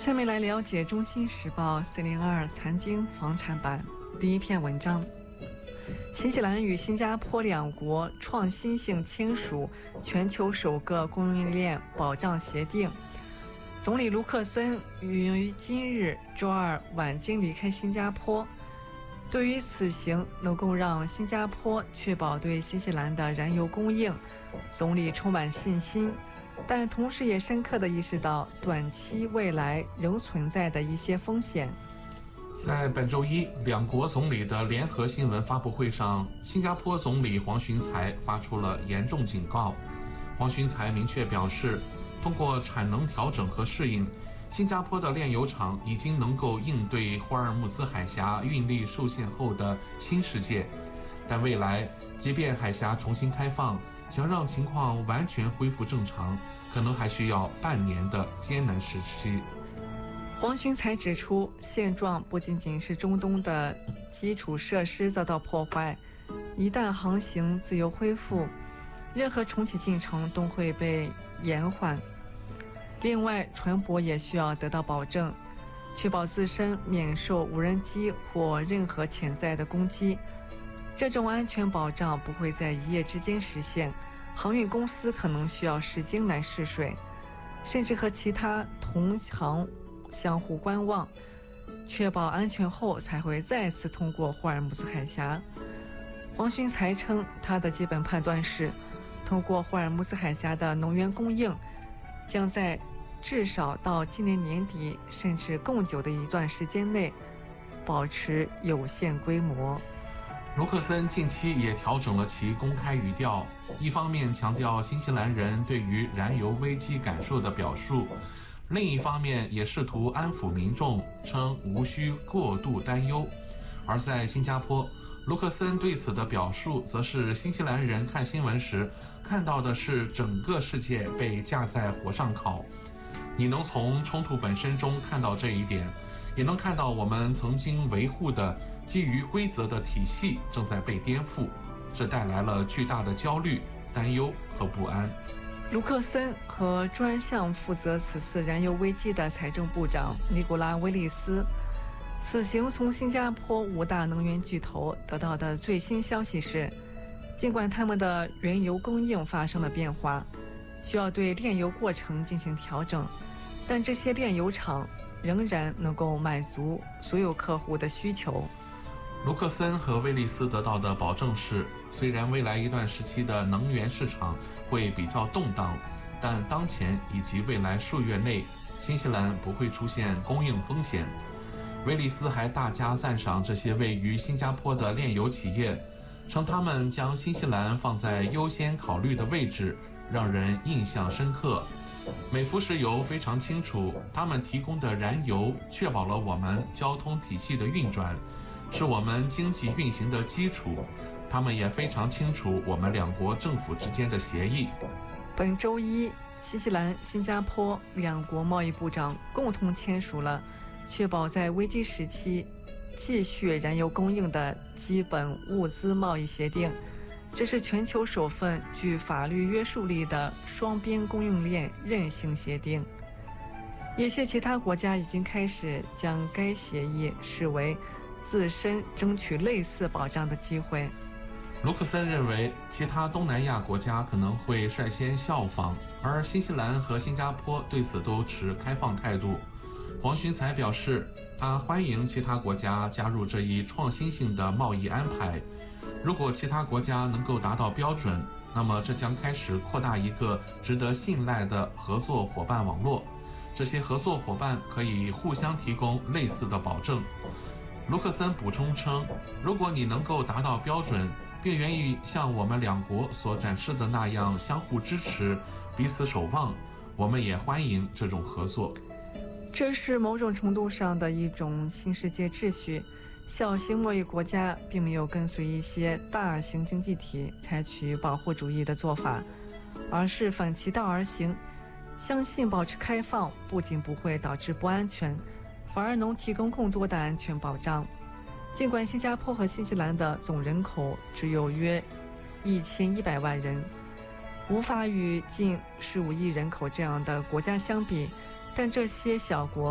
下面来了解《中新时报》402财经房产版第一篇文章：新西兰与新加坡两国创新性签署全球首个供应链保障协定。总理卢克森于今日周二晚间离开新加坡。对于此行能够让新加坡确保对新西兰的燃油供应，总理充满信心，但同时也深刻地意识到短期未来仍存在的一些风险。 在本周一，两国总理的联合新闻发布会上，新加坡总理黄循财发出了严重警告。黄循财明确表示，通过产能调整和适应，新加坡的炼油厂已经能够应对霍尔木兹海峡运力受限后的新世界。但未来，即便海峡重新开放，想让情况完全恢复正常，可能还需要半年的艰难时期。 黄循财指出，现状不仅仅是中东的基础设施遭到破坏，一旦航行自由恢复，任何重启进程都会被延缓。另外，船舶也需要得到保证，确保自身免受无人机或任何潜在的攻击。这种安全保障不会在一夜之间实现，航运公司可能需要时间来试水，甚至和其他同行相互观望，确保安全后才会再次通过霍尔木兹海峡。黄循财称，他的基本判断是，通过霍尔木兹海峡的能源供应将在至少到今年年底甚至更久的一段时间内保持有限规模。 卢克森近期也调整了其公开语调，一方面强调新西兰人对于燃油危机感受的表述，另一方面也试图安抚民众，称无需过度担忧。而在新加坡，卢克森对此的表述则是新西兰人看新闻时看到的是整个世界被架在火上烤。你能从冲突本身中看到这一点，也能看到我们曾经维护的基于规则的体系正在被颠覆，这带来了巨大的焦虑、担忧和不安。 卢克森和专项负责此次燃油危机的财政部长尼古拉·威利斯此行从新加坡5大能源巨头得到的最新消息是，尽管他们的原油供应发生了变化，需要对炼油过程进行调整，但这些炼油厂仍然能够满足所有客户的需求。 卢克森和威利斯得到的保证是，虽然未来一段时期的能源市场会比较动荡，但当前以及未来数月内，新西兰不会出现供应风险。威利斯还大加赞赏这些位于新加坡的炼油企业，称他们将新西兰放在优先考虑的位置，让人印象深刻。美孚石油非常清楚，他们提供的燃油确保了我们交通体系的运转，是我们经济运行的基础。他们也非常清楚我们两国政府之间的协议。 本周一，新西兰、新加坡两国贸易部长共同签署了确保在危机时期继续燃油供应的基本物资贸易协定。这是全球首份具法律约束力的双边供应链韧性协定。一些其他国家已经开始将该协议视为自身争取类似保障的机会。 卢克森认为，其他东南亚国家可能会率先效仿，而新西兰和新加坡对此都持开放态度。黄循财表示，他欢迎其他国家加入这一创新性的贸易安排。如果其他国家能够达到标准，那么这将开始扩大一个值得信赖的合作伙伴网络。这些合作伙伴可以互相提供类似的保证。卢克森补充称，如果你能够达到标准，并愿意像我们两国所展示的那样相互支持、彼此守望，我们也欢迎这种合作。 这是某种程度上的一种新世界秩序。小型贸易国家并没有跟随一些大型经济体采取保护主义的做法，而是反其道而行，相信保持开放不仅不会导致不安全，反而能提供更多的安全保障。尽管新加坡和新西兰的总人口只有约1100万人，无法与近15亿人口这样的国家相比，但这些小国